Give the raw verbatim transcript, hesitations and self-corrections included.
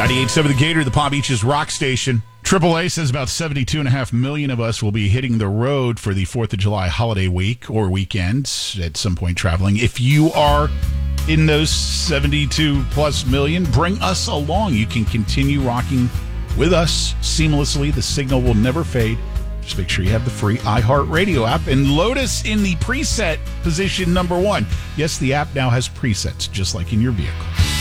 ninety-eight point seven The Gator, the Palm Beaches rock station. triple A says about seventy-two point five million of us will be hitting the road for the fourth of July holiday week or weekend at some point traveling. If you are in those seventy-two plus million, bring us along. You can continue rocking with us seamlessly. The signal will never fade. Just make sure you have the free iHeartRadio app and load us in the preset position number one. Yes, the app now has presets, just like in your vehicle.